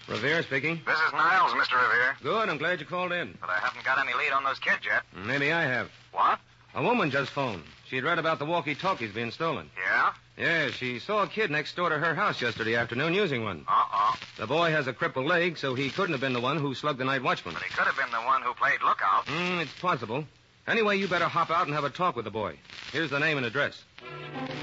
Revere speaking. This is Niles, Mr. Revere. Good, I'm glad you called in. But I haven't got any lead on those kids yet. Maybe I have. What? A woman just phoned. She'd read about the walkie-talkies being stolen. Yeah? Yeah, she saw a kid next door to her house yesterday afternoon using one. Uh-oh. The boy has a crippled leg, so he couldn't have been the one who slugged the night watchman. But he could have been the one who played lookout. It's possible. Anyway, you better hop out and have a talk with the boy. Here's the name and address.